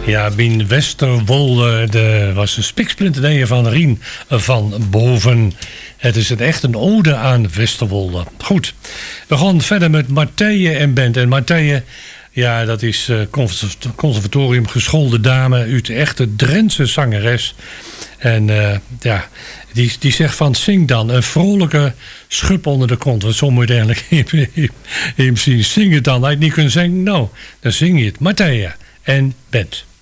Ja, Bien Westerwolde was een spiksplinternieuwe van Rien van Boven. Het is echt een ode aan Westerwolde. Goed, we gaan verder met Martije en Band. En Martije, ja, dat is conservatorium geschoolde dame, uit echte Drentse zangeres. En ja, die zegt van, zing dan een vrolijke schub onder de kont. Want zo moet je eigenlijk hem zien. Zing het dan. Als je het niet kunt zingen, nou, dan zing je het. Martije en Band.